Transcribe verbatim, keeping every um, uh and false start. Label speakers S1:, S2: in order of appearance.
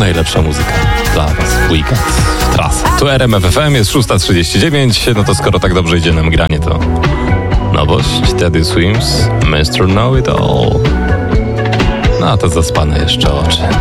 S1: najlepsza muzyka dla was w weekend, w trasę. Tu R M F F M, jest szósta trzydzieści dziewięć, no to skoro tak dobrze idzie nam granie, to nowość Teddy Swims, mister Know It All. No a to zaspane jeszcze oczy.